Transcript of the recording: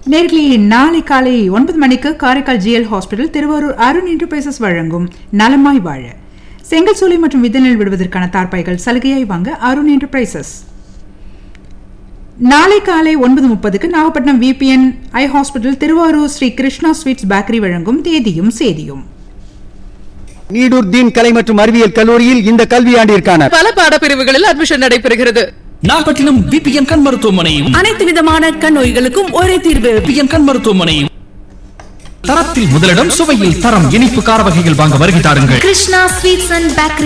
நேர்களே, நாளை காலை 9 மணிக்கு Karaikal GL hospital Thiruvarur Arun enterprises வழங்கும் நலமாய் வாழ. செங்கல் சூளை மற்றும் விதைநெல் விடுவதற்கான தார்ப்பாய்கள் சலுகையாய் வாங்க அருண் என்டர்பிரைசஸ். நாளை காலை 9:30க்கு நாகப்பட்டினம் விபிஎன் ஐ hospital Thiruvarur Sri Krishna sweets bakery வழங்கும் தேதியும் சேதியும். நீடூர் தீன் கலை மற்றும் அறிவியல் கல்லூரியில் இந்த கல்வியாண்டிற்கான பல பாடப்பிரிவுகளில் அட்மிஷன் நடைபெறுகிறது. நாகப்பட்டினம் விபிஎன் கண் மருத்துவமனையும் அனைத்து விதமான கண் நோய்களுக்கும் ஒரே தீர்வு. விபிஎன் கண் மருத்துவமனையும் தரத்தில் முதலிடம், சுவையில் தரம், இனிப்பு கார வகைகள் வாங்க வருகை தாருங்கள். Krishna sweets and bakery.